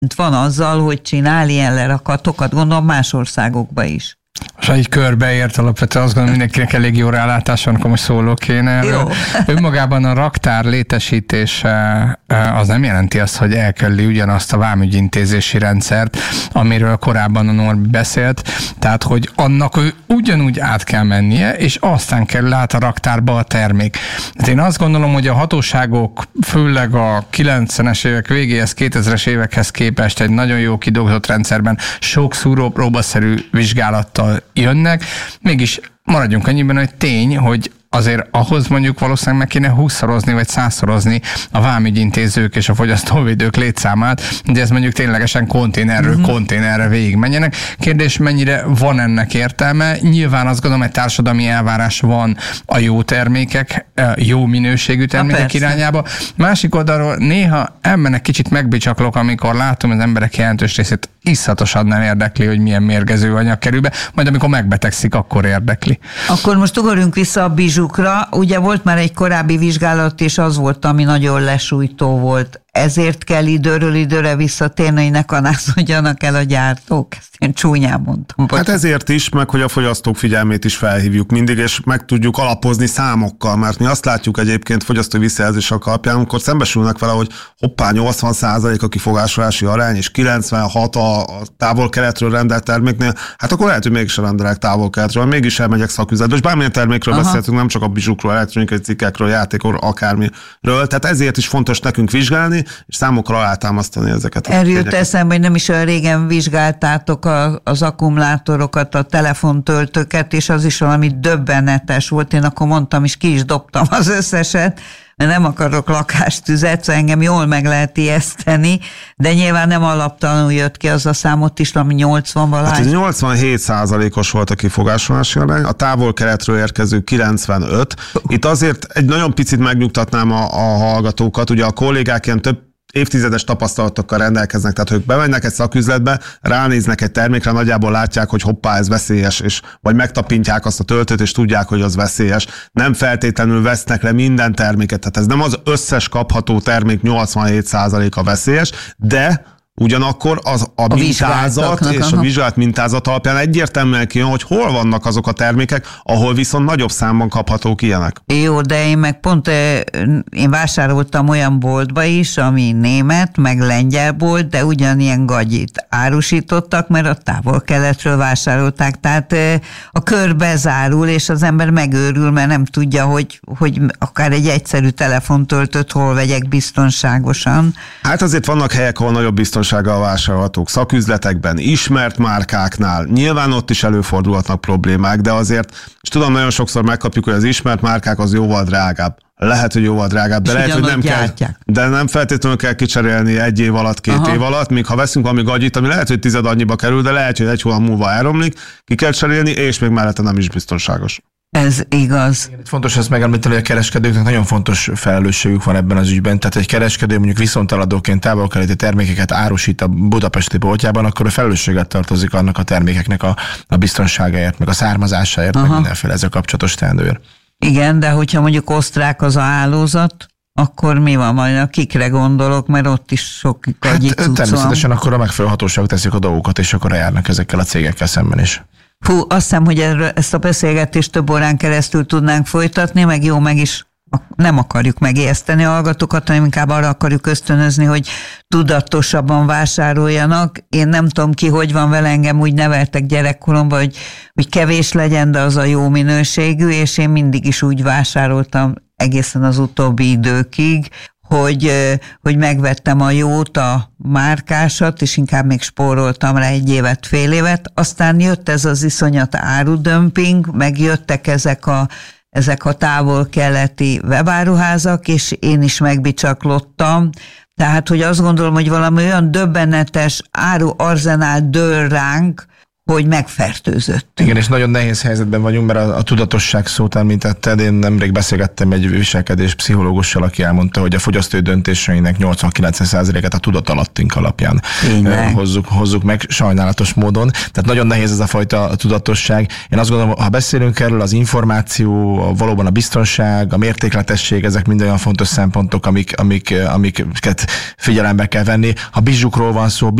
van azzal, hogy csinál ilyen lerakatokat, gondolom más országokba is. És ha így körbeért, alapvetően azt gondolom, mindenkinek elég jó rálátás van, akkor most szólok kéne erről. Önmagában a raktár létesítése az nem jelenti azt, hogy elkerüli ugyanazt a vámügyintézési rendszert, amiről korábban a Norbi beszélt, tehát hogy annak ő ugyanúgy át kell mennie, és aztán kerül át a raktárba a termék. Hát én azt gondolom, hogy a hatóságok főleg a 90-es évek végéhez, 2000-es évekhez képest egy nagyon jó kidolgozott rendszerben sok szúrópróbaszerű vizsgálattal jönnek, mégis maradjunk annyiban, hogy tény, hogy azért ahhoz mondjuk valószínűleg meg kéne 20-szorozni vagy 100-szorozni a vámügyintézők és a fogyasztóvédők létszámát, de ez mondjuk ténylegesen konténerről konténerre végigmenjenek. Kérdés, mennyire van ennek értelme? Nyilván azt gondolom, egy társadalmi elvárás van a jó termékek, jó minőségű termékek irányába. Másik oldalról néha embernek kicsit megbicsaklok, amikor látom az emberek jelentős részét iszonyatosan nem érdekli, hogy milyen mérgező anyag kerül be, majd amikor megbetegszik, akkor érdekli. Akkor most ugorjunk vissza a bizsukra. Ugye volt már egy korábbi vizsgálat, és az volt, ami nagyon lesújtó volt. Ezért kell időről időre visszatérni, hogy ne kanászodjanak el a gyártók. Ezt én csúnyán mondtam. Hát ezért is, meg hogy a fogyasztók figyelmét is felhívjuk mindig, és meg tudjuk alapozni számokkal, mert mi azt látjuk egyébként fogyasztói visszajelzések alapján, amikor szembesülnek vele, hogy hoppá, 80% a kifogásolási arány, és 96% a távol-keletről rendelt terméknél, hát akkor lehet, hogy mégis rendelek távol-keletről, mégis elmegyek szaküzletbe, és bármilyen termékről beszéltünk, nem csak a bizsukról, elektronikai cikkekről, játékokról, akármiről. Tehát ezért is fontos nekünk vizsgálni, és számokra alátámasztani ezeket. Erről jut eszembe, hogy nem is olyan régen vizsgáltátok az akkumulátorokat, a telefontöltőket, és az is valami döbbenetes volt. Én akkor mondtam, és ki is dobtam az összeset, mert nem akarok lakástüzet, szóval engem jól meg lehet ijeszteni, de nyilván nem alaptalanul jött ki az a számot is, ami 80-valahány. Hát ez 87%-os volt a kifogásolási arány, a távol-keletről érkező 95. Itt azért egy nagyon picit megnyugtatnám a hallgatókat, ugye a kollégák ilyen több évtizedes tapasztalatokkal rendelkeznek, tehát ők bemennek egy szaküzletbe, ránéznek egy termékre, nagyjából látják, hogy hoppá, ez veszélyes, és vagy megtapintják azt a töltőt, és tudják, hogy az veszélyes. Nem feltétlenül vesznek le minden terméket, tehát ez nem az összes kapható termék 87%-a veszélyes, de ugyanakkor a mintázat és a vizsgált mintázat alapján egyértelműen kijön, hogy hol vannak azok a termékek, ahol viszont nagyobb számban kaphatók ilyenek. Jó, de én meg pont én vásároltam olyan boltba is, ami német, meg lengyel bolt, de ugyanilyen gagyit árusítottak, mert a távol-keletről vásárolták. Tehát a kör bezárul, és az ember megőrül, mert nem tudja, hogy akár egy egyszerű telefontöltőt hol vegyek biztonságosan. Hát azért vannak helyek, ahol nagyobb biztonsággal vásárolhatók, szaküzletekben, ismert márkáknál. Nyilván ott is előfordulhatnak problémák, de azért, és tudom, nagyon sokszor megkapjuk, hogy az ismert márkák az jóval drágább. Lehet, hogy jóval drágább, de lehet, hogy nem kell, de nem feltétlenül kell kicserélni 1 év alatt, 2 év alatt, míg ha veszünk valami gagyit, ami lehet, hogy 10 annyiba kerül, de lehet, hogy 1 hónap múlva elromlik, ki kell cserélni, és még mellette nem is biztonságos. Ez igaz. Igen, fontos ezt megemlíteni, hogy a kereskedőknek nagyon fontos felelősségük van ebben az ügyben. Tehát egy kereskedő mondjuk viszonteladóként távol-keleti termékeket árusít a budapesti boltjában, akkor a felelősséget tartozik annak a termékeknek a biztonságáért, meg a származásáért, meg mindenféle ezzel kapcsolatos teendőért. Igen, de hogyha mondjuk osztrák az a hálózat, akkor mi van majd, kikre gondolok, mert ott is sok gagyi cucc természetesen akkor a megfelelő hatóságok teszik a dolgokat, és akkor eljárnak ezekkel a cégekkel szemben is. Fú, azt hiszem, hogy ezt a beszélgetést több órán keresztül tudnánk folytatni, meg jó, meg is nem akarjuk megijeszteni a hallgatókat, hanem inkább arra akarjuk ösztönözni, hogy tudatosabban vásároljanak. Én nem tudom ki, hogy van vele, engem úgy neveltek gyerekkoromban, hogy kevés legyen, de az a jó minőségű, és én mindig is úgy vásároltam egészen az utóbbi időkig, hogy megvettem a jót, a márkásat, és inkább még spóroltam rá 1 évet, fél évet. Aztán jött ez az iszonyat árudömping, megjöttek ezek a távol-keleti webáruházak, és én is megbicsaklottam. Tehát, hogy azt gondolom, hogy valami olyan döbbenetes áruarzenál dől ránk, hogy megfertőzött. Igen, és nagyon nehéz helyzetben vagyunk, mert a tudatosság szót említetted. Én nemrég beszélgettem egy viselkedés pszichológussal, aki elmondta, hogy a fogyasztói döntéseinek 80-90%-et a tudatalattunk alapján hozzuk meg, sajnálatos módon. Tehát nagyon nehéz ez a fajta tudatosság. Én azt gondolom, ha beszélünk erről, az információ, valóban a biztonság, a mértékletesség, ezek mind olyan fontos szempontok, amiket figyelembe kell venni. Ha bizsukról van szó,